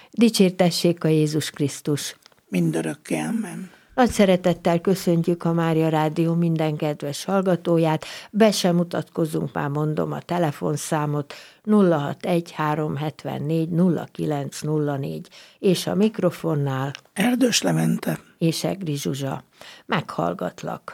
Dicsértessék a Jézus Krisztus! Mindörökké, amen. Nagy szeretettel köszöntjük a Mária Rádió minden kedves hallgatóját. Be sem mutatkozunk, már mondom a telefonszámot 061 374 0904, és a mikrofonnál Erdős Levente és Egri Zsuzsa. Meghallgatlak.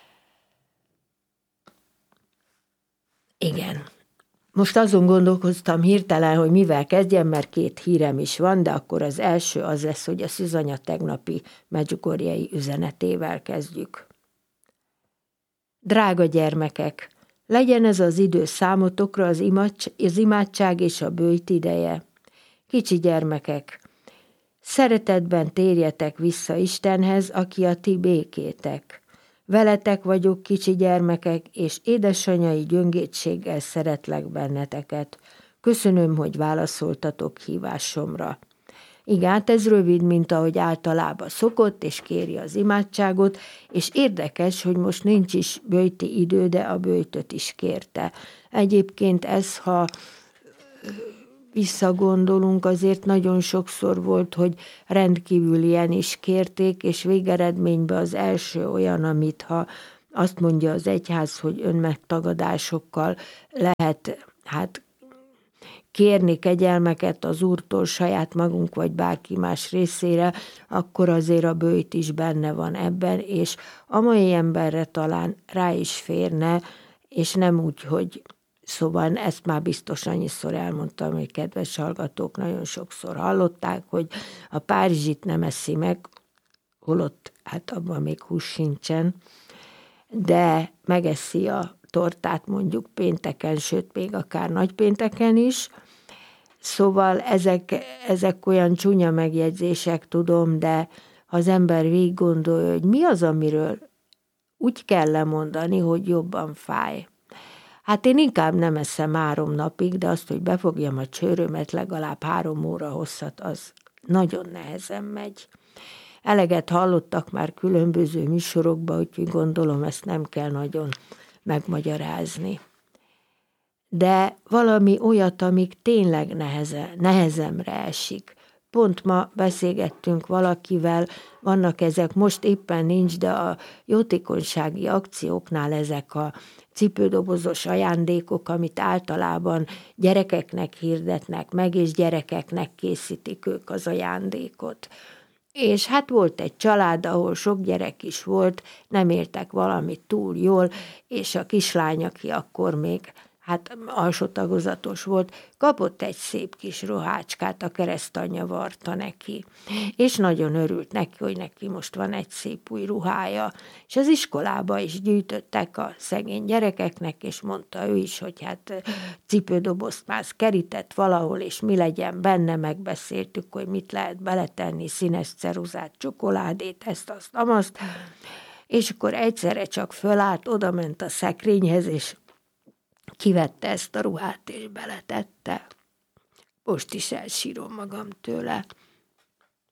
Igen. Most azon gondolkoztam hirtelen, hogy mivel kezdjem, mert 2 hírem is van, de akkor az első az lesz, hogy a Szűzanya tegnapi medjugorjei üzenetével kezdjük. Drága gyermekek, legyen ez az idő számotokra az imádság és a böjt ideje. Kicsi gyermekek, szeretetben térjetek vissza Istenhez, aki a ti békétek. Veletek vagyok, kicsi gyermekek, és édesanyai gyöngétséggel szeretlek benneteket. Köszönöm, hogy válaszoltatok hívásomra. Igen, ez rövid, mint ahogy általában szokott, és kéri az imádságot, és érdekes, hogy most nincs is böjti idő, de a böjtöt is kérte. Egyébként ez, ha visszagondolunk, azért nagyon sokszor volt, hogy rendkívül ilyen is kérték, és végeredményben az első olyan, amit ha azt mondja az egyház, hogy önmegtagadásokkal lehet kérni kegyelmeket az Úrtól saját magunk, vagy bárki más részére, akkor azért a böjt is benne van ebben, és a mai emberre talán rá is férne, és nem úgy, hogy szóval ezt már biztos annyiszor elmondtam, hogy kedves hallgatók nagyon sokszor hallották, hogy a párizsit nem eszi meg, holott abban még hús sincsen, de megeszi a tortát mondjuk pénteken, sőt még akár nagypénteken is. Szóval ezek olyan csúnya megjegyzések, tudom, de ha az ember végig gondolja, hogy mi az, amiről úgy kell lemondani, hogy jobban fáj. Én inkább nem eszem 3 napig, de azt, hogy befogjam a csőrömet legalább 3 óra hosszat, az nagyon nehezen megy. Eleget hallottak már különböző műsorokban, úgyhogy gondolom, ezt nem kell nagyon megmagyarázni. De valami olyat, amik tényleg nehezemre esik. Pont ma beszélgettünk valakivel, vannak ezek, most éppen nincs, de a jótékonysági akcióknál ezek a cipődobozos ajándékok, amit általában gyerekeknek hirdetnek meg, és gyerekeknek készítik ők az ajándékot. És volt egy család, ahol sok gyerek is volt, nem éltek valamit túl jól, és a kislány, aki akkor még alsó tagozatos volt, kapott egy szép kis ruhácskát, a keresztanyja varta neki. És nagyon örült neki, hogy neki most van egy szép új ruhája. És az iskolába is gyűjtöttek a szegény gyerekeknek, és mondta ő is, hogy cipődobozt már kerített valahol, és mi legyen benne, megbeszéltük, hogy mit lehet beletenni, színes ceruzát, csokoládét, ezt, azt, amazt. És akkor egyszerre csak fölállt, odament a szekrényhez, és kivette ezt a ruhát, és beletette. Most is elsírom magam tőle.